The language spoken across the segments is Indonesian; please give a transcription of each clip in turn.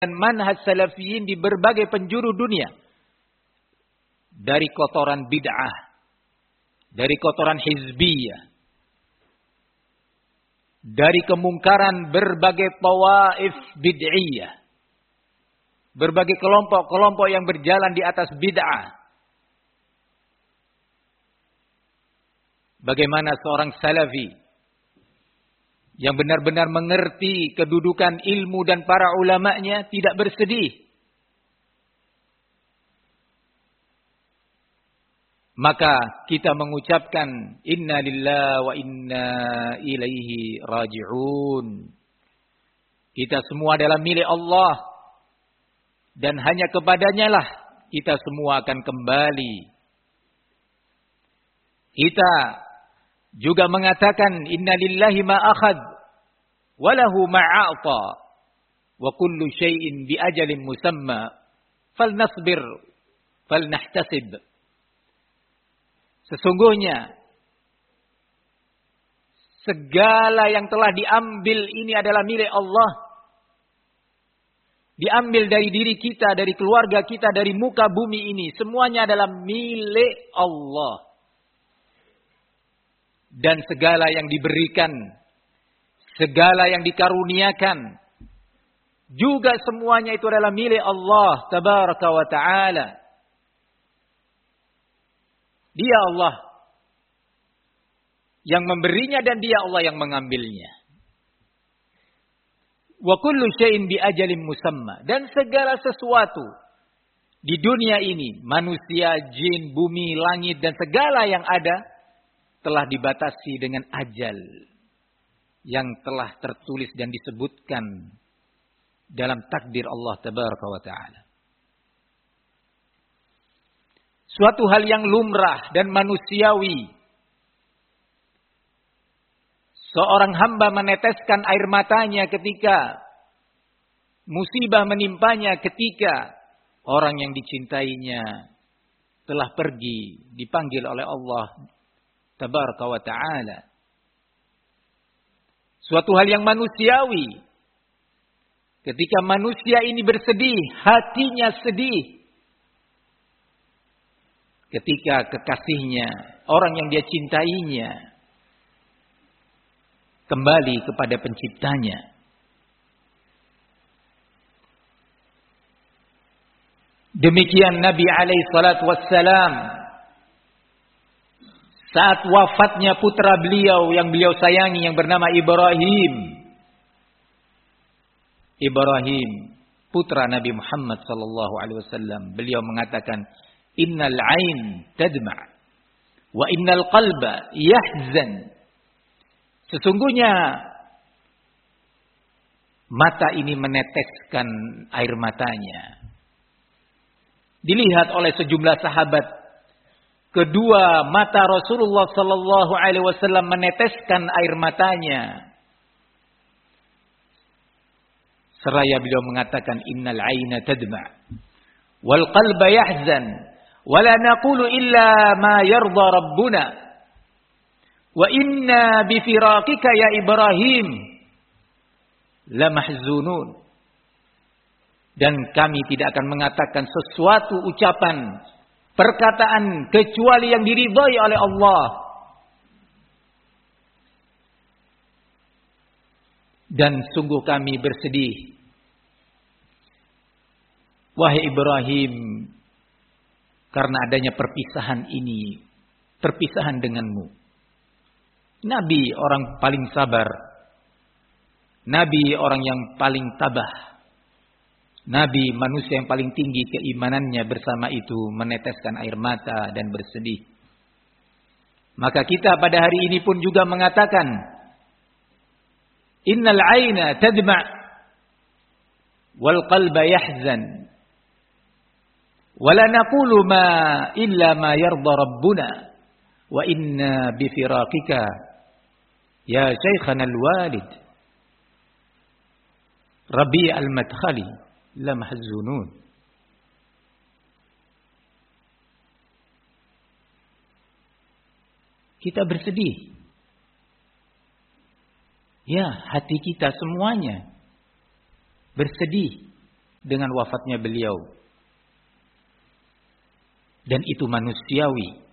dan manhaj salafiyin di berbagai penjuru dunia. Dari kotoran bid'ah, dari kotoran hizbiyah, dari kemungkaran berbagai tawaif bid'iyah, berbagai kelompok-kelompok yang berjalan di atas bid'ah. Bagaimana seorang salafi yang benar-benar mengerti kedudukan ilmu dan para ulamanya tidak bersedih. Maka kita mengucapkan inna lillahi wa inna ilaihi raji'un. Kita semua adalah milik Allah dan hanya kepadanya lah kita semua akan kembali. Kita juga mengatakan inna lillahi ma akhad wa lahu ma a'ta wa kullu syai'in bi ajalin musamma falnasbir falnahtasib. Sesungguhnya segala yang telah diambil ini adalah milik Allah. Diambil dari diri kita, dari keluarga kita, dari muka bumi ini. Semuanya adalah milik Allah. Dan segala yang diberikan, segala yang dikaruniakan, juga semuanya itu adalah milik Allah tabaraka wa ta'ala. Dia Allah yang memberinya dan dia Allah yang mengambilnya. Wa kullu syai'in bi ajalin musamma. Dan segala sesuatu di dunia ini, manusia, jin, bumi, langit dan segala yang ada telah dibatasi dengan ajal yang telah tertulis dan disebutkan dalam takdir Allah tabaraka wa ta'ala. Suatu hal yang lumrah dan manusiawi. Seorang hamba meneteskan air matanya ketika musibah menimpanya, ketika orang yang dicintainya telah pergi, dipanggil oleh Allah tabaraka wa ta'ala. Suatu hal yang manusiawi. Ketika manusia ini bersedih, hatinya sedih. Ketika kekasihnya, orang yang dia cintainya, kembali kepada penciptanya. Demikian Nabi alaihi salatu wassalam saat wafatnya putra beliau yang beliau sayangi yang bernama Ibrahim. Ibrahim, putra Nabi Muhammad sallallahu alaihi wasallam, beliau mengatakan, "Innal 'ain tadma' wa innal qalba yahzan." Sesungguhnya mata ini meneteskan air matanya. Dilihat oleh sejumlah sahabat, kedua mata Rasulullah sallallahu alaihi wasallam meneteskan air matanya. Seraya beliau mengatakan innal 'aina tadma' wal qalba yahzan wa la naqulu illa ma yarda rabbuna wa inna bi firaqika ya Ibrahim la mahzunun. Dan kami tidak akan mengatakan sesuatu ucapan, perkataan kecuali yang diridhai oleh Allah. Dan sungguh kami bersedih, wahai Ibrahim, karena adanya perpisahan ini, perpisahan denganmu. Nabi orang paling sabar, Nabi orang yang paling tabah, Nabi manusia yang paling tinggi keimanannya, bersama itu meneteskan air mata dan bersedih. Maka kita pada hari ini pun juga mengatakan innal 'aina tadma' wal qalba yahzan wa la naqulu ma illa ma yarda rabbuna wa inna bi firaqika ya shaykhana al-walid Rabi' al-Madkhali la mahzunun. Kita bersedih. Ya, hati kita semuanya bersedih dengan wafatnya beliau. Dan itu manusiawi.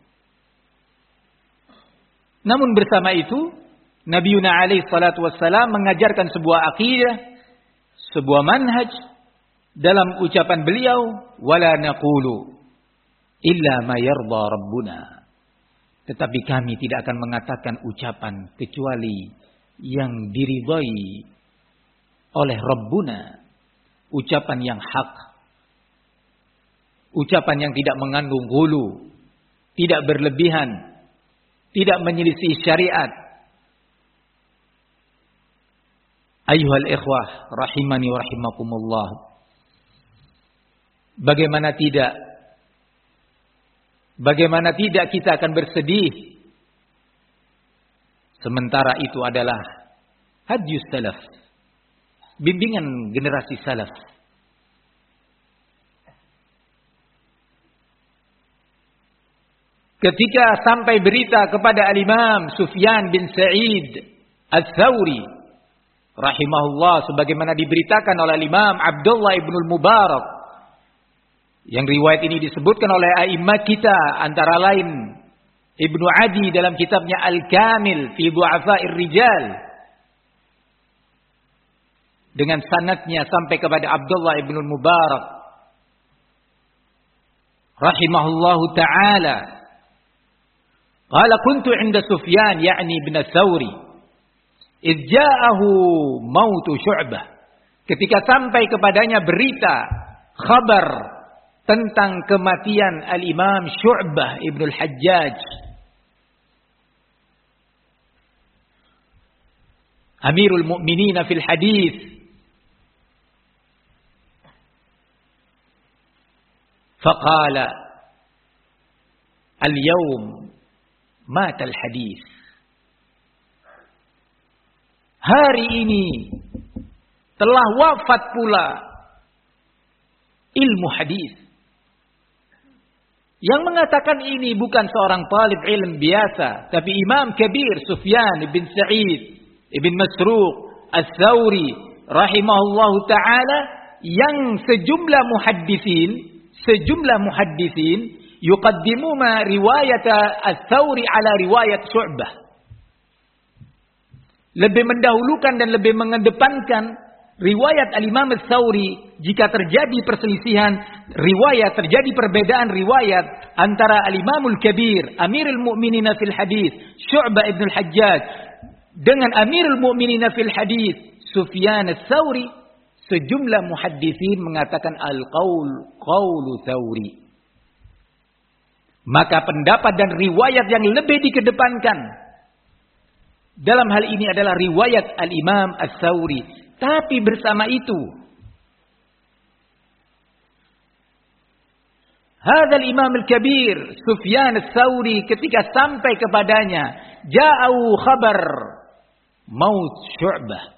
Namun bersama itu, Nabiuna alaihi salatu wassalam mengajarkan sebuah akidah, sebuah manhaj dalam ucapan beliau, wala naqulu illa ma yarda rabbuna. Tetapi kami tidak akan mengatakan ucapan kecuali yang diridhai oleh Rabbuna, ucapan yang hak, ucapan yang tidak mengandung ghulu, tidak berlebihan, tidak menyelisih syariat. Ayyuhal ikhwah rahimani wa rahimakumullah. Bagaimana tidak kita akan bersedih, sementara itu adalah hadis salaf, bimbingan generasi salaf. Ketika sampai berita kepada Al-Imam Sufyan bin Sa'id Ats-Tsauri rahimahullah, sebagaimana diberitakan oleh Imam Abdullah ibn al-Mubarak, yang riwayat ini disebutkan oleh a'immat kita, antara lain Ibnu Adi dalam kitabnya Al-Kamil fi Du'afa'ir Rijal, dengan sanadnya sampai kepada Abdullah ibn al-Mubarak rahimahullahu ta'ala. Qala kuntu 'inda Sufyan ya'ni bin Ats-Tsauri idh ja'ahu mautu Syu'bah. Ketika sampai kepadanya berita, khabar tentang kematian Al-Imam Syu'bah ibn al-Hajjaj, Amirul Mu'minin fil hadis. Faqala al-yawm mata al-hadis. Hari ini telah wafat pula ilmu hadis. Yang mengatakan ini bukan seorang talib ilm biasa, tapi Imam Kabir Sufyan bin Sa'id ibn Masruq Ats-Tsauri rahimahullahu ta'ala, yang sejumlah muhaddisin yuqaddimuna riwayat Ats-Tsauri ala riwayat Syu'bah. Lebih mendahulukan dan lebih mengedepankan riwayat Al-Imam Ats-Tsauri jika terjadi perselisihan riwayat, terjadi perbedaan riwayat antara Al-Imamul Kabir, Amirul Mu'minin fil hadis, Syu'bah ibn al-Hajjaj, dengan Amirul Mu'minin fil hadis, Sufyan Ats-Tsauri, sejumlah muhaddisin mengatakan al-qaul qaulu Tsauri. Maka pendapat dan riwayat yang lebih dikedepankan dalam hal ini adalah riwayat Al-Imam Ats-Tsauri. Tapi bersama itu, hadzal Imam al-Kabir Sufyan Ats-Tsauri, ketika sampai kepadanya ja'u khabar maut Syu'bah,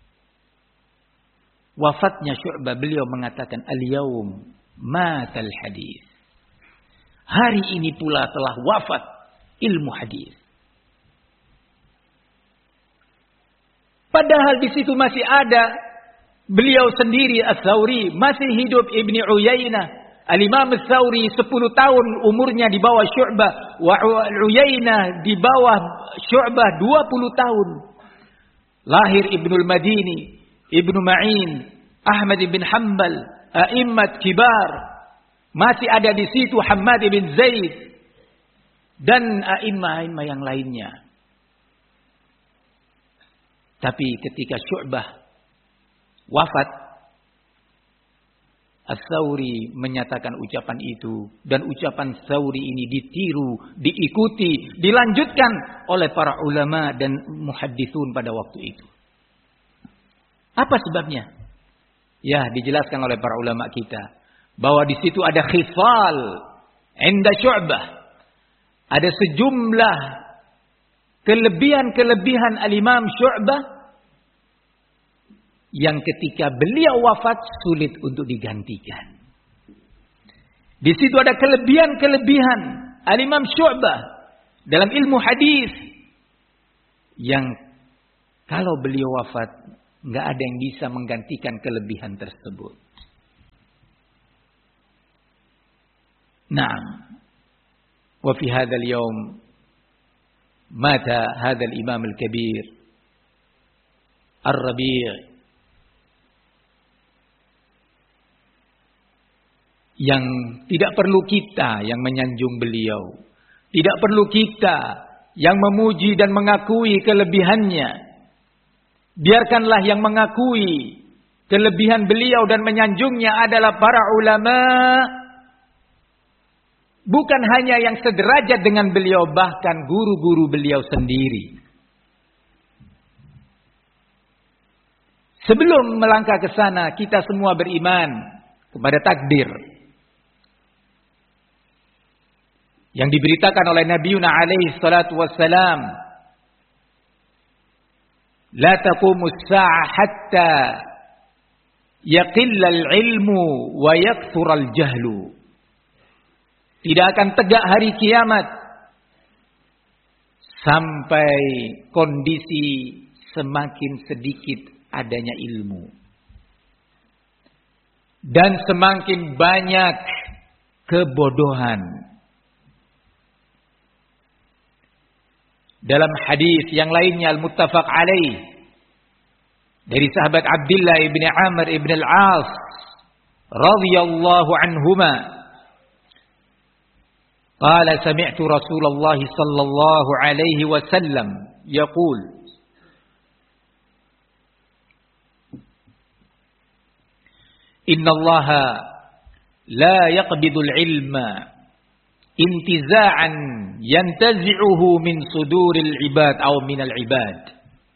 wafatnya Syu'bah, beliau mengatakan al-yaum matal hadis. Hari ini pula telah wafat ilmu hadis. Padahal di situ masih ada beliau sendiri Ats-Tsauri, masih hidup Ibnu Uyainah. Al-Imam Ats-Tsauri 10 tahun umurnya di bawah Syu'bah, wa Uyainah di bawah Syu'bah 20 tahun. Lahir Ibnul Madini, Ibnu Ma'in, Ahmad bin Hanbal, a'immat kibar. Masih ada di situ Hammad bin Zaid dan a'immah yang lainnya. Tapi ketika Syu'bah wafat, Ats-Tsauri menyatakan ucapan itu, dan ucapan Ats-Tsauri ini ditiru, diikuti, dilanjutkan oleh para ulama dan muhadditsun pada waktu itu. Apa sebabnya? Ya, dijelaskan oleh para ulama kita bahwa di situ ada khifal inda Syu'bah. Ada sejumlah kelebihan Al-Imam Syu'bah yang ketika beliau wafat sulit untuk digantikan. Di situ ada kelebihan Al-Imam Syu'bah dalam ilmu hadis yang kalau beliau wafat enggak ada yang bisa menggantikan kelebihan tersebut. Naam. Wa fi hadzal yaum mata hadzal imam al-kabir Ar-Rabi' yang tidak perlu kita yang menyanjung beliau, tidak perlu kita yang memuji dan mengakui kelebihannya. Biarkanlah yang mengakui kelebihan beliau dan menyanjungnya adalah para ulama, bukan hanya yang sederajat dengan beliau, bahkan guru-guru beliau sendiri. Sebelum melangkah ke sana, kita semua beriman kepada takdir yang diberitakan oleh Nabiuna alaihi salatu wassalam. La taqumus sa'ah hatta yaqilla al-ilmu wa yakthura al-jahlu. Tidak akan tegak hari kiamat sampai kondisi semakin sedikit adanya ilmu dan semakin banyak kebodohan. Dalam hadis yang lainnya al-muttafaq alaih dari sahabat Abdullah ibn Amr ibn al-As radhiyallahu anhuma, qala sami'tu Rasulullah sallallahu alaihi wasallam yaqul inna Allah la yaqbidul ilma intiza'an yantazi'uhu min suduril ibad atau minal ibad.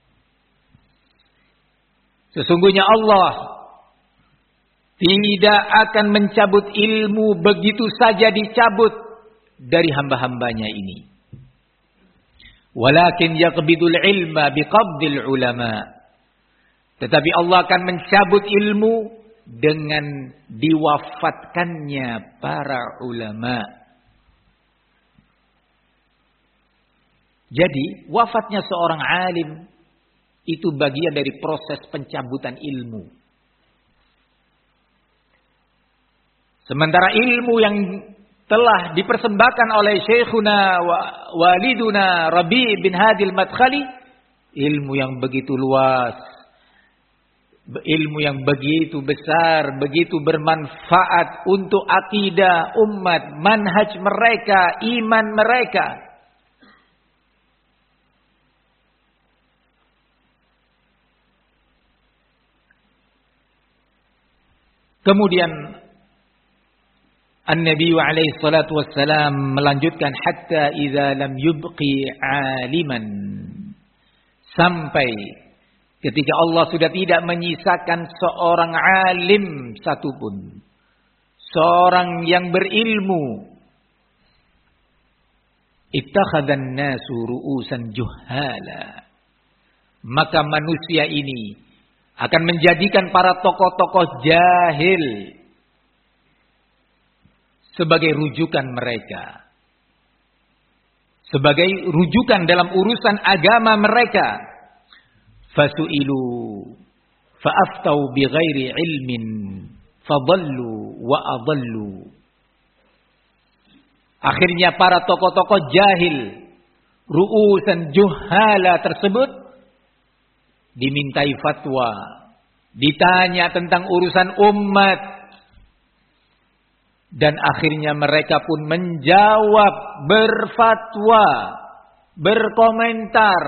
Sesungguhnya Allah tidak akan mencabut ilmu begitu saja dicabut dari hamba-hambanya ini. Walakin yaqbidul ilma biqabdil ulama. Tetapi Allah akan mencabut ilmu dengan diwafatkannya para ulama. Jadi wafatnya seorang alim itu bagian dari proses pencabutan ilmu. Sementara ilmu yang telah dipersembahkan oleh Syekhuna Waliduna Rabi' bin Hadil Madkhali, ilmu yang begitu luas, ilmu yang begitu besar, begitu bermanfaat untuk akidah umat, manhaj mereka, iman mereka. Kemudian An-Nabi alaihi salatu wassalam melanjutkan hatta idza lam yubqi aliman, sampai ketika Allah sudah tidak menyisakan seorang alim satupun, seorang yang berilmu, ittakhadhan nasu ru'usan juhala, maka manusia ini akan menjadikan para tokoh-tokoh jahil sebagai rujukan mereka, sebagai rujukan dalam urusan agama mereka. Fasu'ilu fa'aftau bighairi ilmin fadallu wa adallu. Akhirnya para tokoh-tokoh jahil, ru'usan juhala tersebut dimintai fatwa, ditanya tentang urusan umat, dan akhirnya mereka pun menjawab, berfatwa, berkomentar.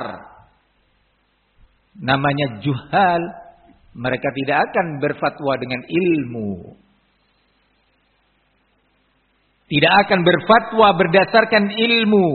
Namanya juhal, mereka tidak akan berfatwa dengan ilmu, tidak akan berfatwa berdasarkan ilmu,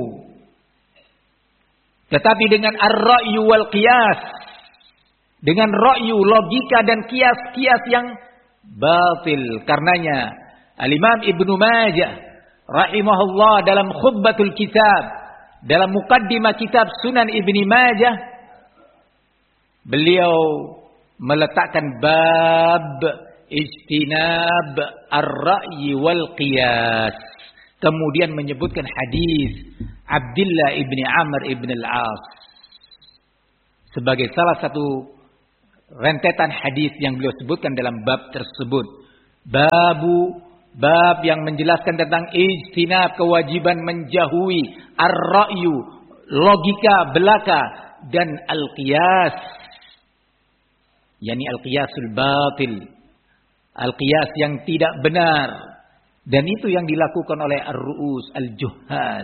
tetapi dengan ar-ra'yu wal qiyas, dengan ra'yu, logika dan kias-kias yang batil. Karenanya Al-Imam Ibnu Majah rahimahullah dalam khutbatul kitab, dalam mukaddimah kitab Sunan Ibni Majah, beliau meletakkan bab ijtinab ar-ra'yi wal qiyas. Kemudian menyebutkan hadis Abdullah ibni Amr ibn al-As sebagai salah satu rentetan hadis yang beliau sebutkan dalam bab tersebut. Babu Bab yang menjelaskan tentang ijtinab, kewajiban menjauhi ar-ra'yu, logika belaka, dan al-qiyas, yakni al-qiyasul batil, al-qiyas yang tidak benar, dan itu yang dilakukan oleh ar-ru'us al-juhal.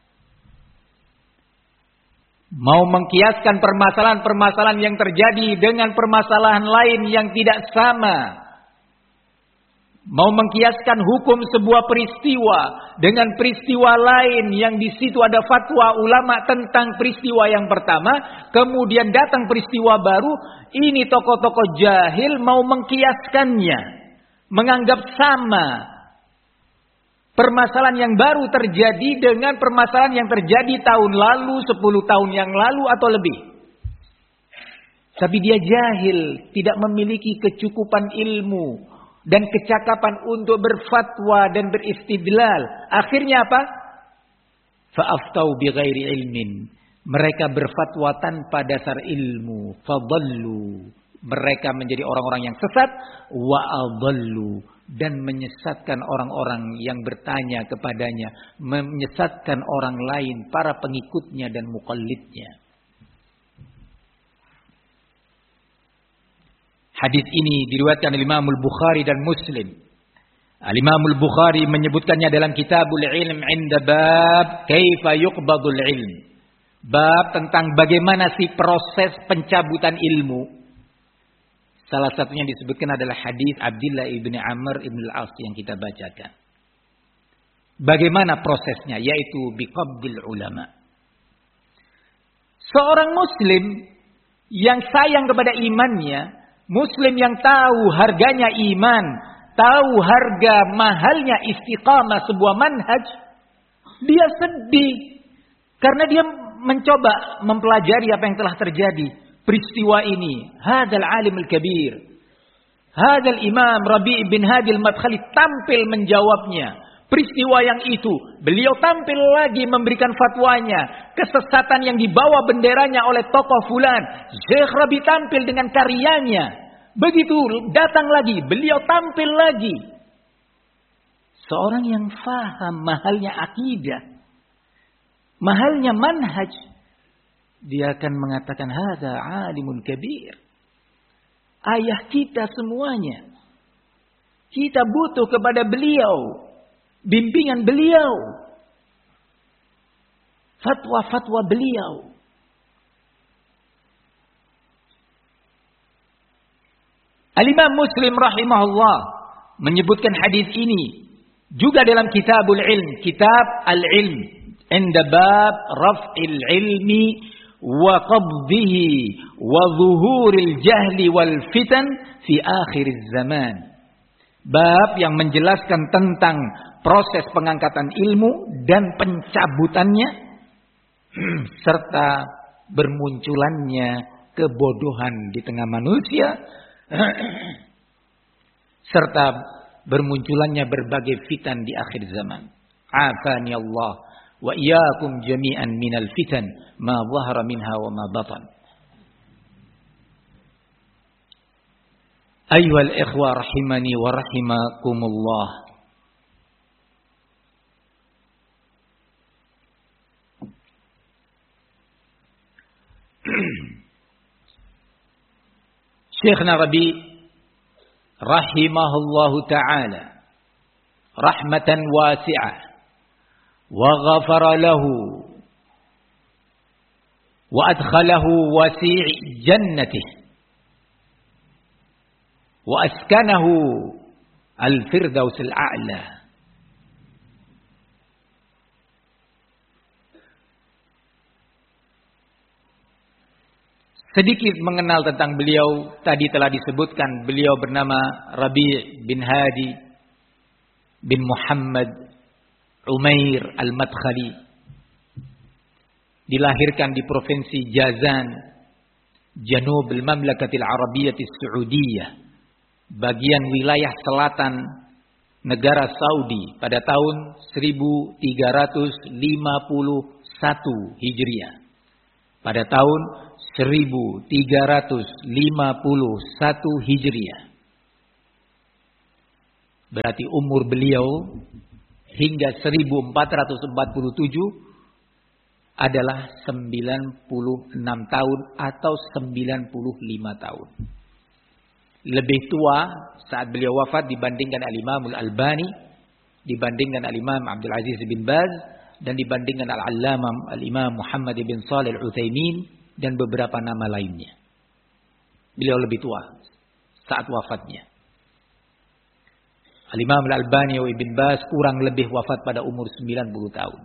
Mau mengkiaskan permasalahan-permasalahan yang terjadi dengan permasalahan lain yang tidak sama. Mau mengkiaskan hukum sebuah peristiwa dengan peristiwa lain yang di situ ada fatwa ulama tentang peristiwa yang pertama, kemudian datang peristiwa baru, ini tokoh-tokoh jahil mau mengkiaskannya, menganggap sama permasalahan yang baru terjadi dengan permasalahan yang terjadi tahun lalu, 10 tahun yang lalu atau lebih. Tapi dia jahil, tidak memiliki kecukupan ilmu dan kecakapan untuk berfatwa dan beristidlal. Akhirnya apa? Fa'aftau bighairi ilmin. Mereka berfatwa tanpa dasar ilmu. Fadallu. Mereka menjadi orang-orang yang sesat. Wa adallu. Dan menyesatkan orang-orang yang bertanya kepadanya. Menyesatkan orang lain, para pengikutnya dan muqallidnya. Hadis ini diriwayatkan oleh Imam Al-Bukhari dan Muslim. Al-Imam Al-Bukhari menyebutkannya dalam Kitabul Ilm 'inda bab kaifa yuqbadul ilm. Bab tentang bagaimana sih proses pencabutan ilmu. Salah satunya disebutkan adalah hadis Abdullah ibn Amr ibn al-As yang kita bacakan. Bagaimana prosesnya? Yaitu biqabdil ulama. Seorang muslim yang sayang kepada imannya, muslim yang tahu harganya iman, tahu harga mahalnya istiqamah sebuah manhaj, dia sedih karena dia mencoba mempelajari apa yang telah terjadi. Peristiwa ini, hadzal alim al-kabir, hadzal imam Rabi' bin Hadi al-Madkhali tampil menjawabnya. Peristiwa yang itu, beliau tampil lagi memberikan fatwanya. Kesesatan yang dibawa benderanya oleh tokoh fulan, Syekh Rabi' tampil dengan karyanya. Begitu datang lagi, beliau tampil lagi. Seorang yang faham mahalnya akidah, mahalnya manhaj, dia akan mengatakan hadza alimun kabir. Ayah kita semuanya. Kita butuh kepada beliau, bimbingan beliau, fatwa-fatwa beliau. Al-Imam Muslim rahimahullah menyebutkan hadis ini juga dalam Kitabul Ilm, Kitab Al-Ilm, inda bab raf'il ilmi wa qabdihi wa zuhuril jahli wal fitan fi akhir zaman. Bab yang menjelaskan tentang proses pengangkatan ilmu dan pencabutannya serta bermunculannya kebodohan di tengah manusia serta bermunculannya berbagai fitan di akhir zaman. Afani Allah wa iyyakum jami'an minal fitan ma zahara minha wa ma batan. Ayyuhal ikhwa rahimani wa rahimakumullah. Syekhna Rabi rahimahullahu ta'ala rahmatan wasi'ah wa ghafara lahu wa adkhalahu wasi' jannatihi wa askanahu al-firdaus al-a'la. Sedikit mengenal tentang beliau, tadi telah disebutkan beliau bernama Rabi' bin Hadi bin Muhammad Umair al-Madkhali. Dilahirkan di provinsi Jazan, Janub al-Mamlakatil Arabiyatis Saudiyah, bagian wilayah selatan negara Saudi pada tahun 1351 Hijriah. Pada tahun 1351 Hijriah. Berarti umur beliau hingga 1447 adalah 96 tahun atau 95 tahun. Lebih tua saat beliau wafat dibandingkan Al-Imam Al-Albani, dibandingkan Al-Imam Abdul Aziz bin Baz, dan dibandingkan Al-Allamah Al-Imam Muhammad bin Shalih Al-Utsaimin dan beberapa nama lainnya. Beliau lebih tua saat wafatnya. Al-Imam Al-Albani wa Ibn Baz kurang lebih wafat pada umur 90 tahun.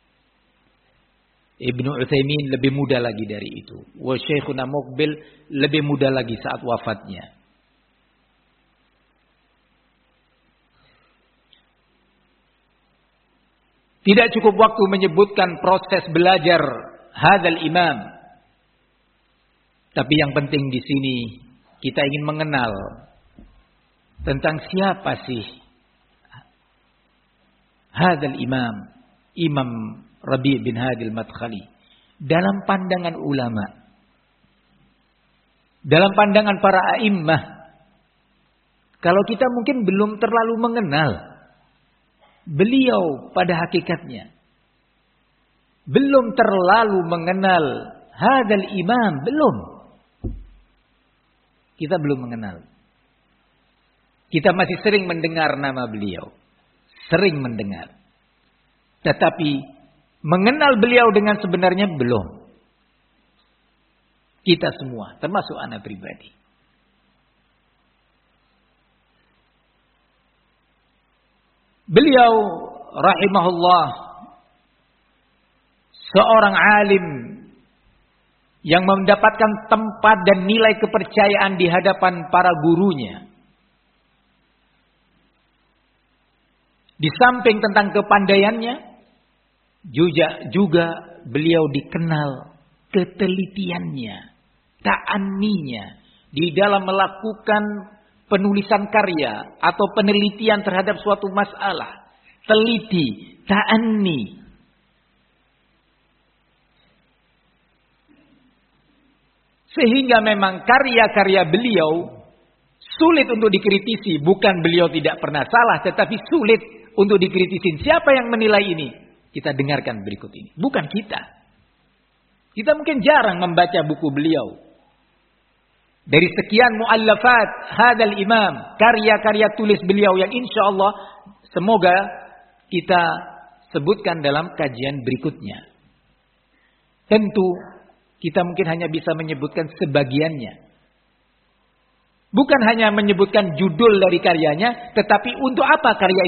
Ibnu Utsaimin lebih muda lagi dari itu. Wa Syekhuna Muqbil lebih muda lagi saat wafatnya. Tidak cukup waktu menyebutkan proses belajar hadzal imam. Tapi yang penting di sini kita ingin mengenal tentang siapa sih hadzal imam, Imam Rabi' bin Hadi al-Madkhali. Dalam pandangan ulama, dalam pandangan para a'immah, kalau kita mungkin belum terlalu mengenal beliau pada hakikatnya, belum terlalu mengenal hadzal imam, belum. Kita belum mengenal. Kita masih sering mendengar nama beliau. Sering mendengar. Tetapi mengenal beliau dengan sebenarnya belum. Kita semua, termasuk anak pribadi. Beliau rahimahullah seorang alim yang mendapatkan tempat dan nilai kepercayaan di hadapan para gurunya. Di samping tentang kepandaiannya, juga beliau dikenal ketelitiannya, ta'anninya di dalam melakukan penulisan karya atau penelitian terhadap suatu masalah. Teliti, ta'anni. Sehingga memang karya-karya beliau sulit untuk dikritisi. Bukan beliau tidak pernah salah, tetapi sulit untuk dikritisi. Siapa yang menilai ini? Kita dengarkan berikut ini. Bukan kita. Kita mungkin jarang membaca buku beliau. Dari sekian muallafat hadzal imam, karya-karya tulis beliau yang insya Allah semoga kita sebutkan dalam kajian berikutnya. Tentu kita mungkin hanya bisa menyebutkan sebagiannya. Bukan hanya menyebutkan judul dari karyanya, tetapi untuk apa karya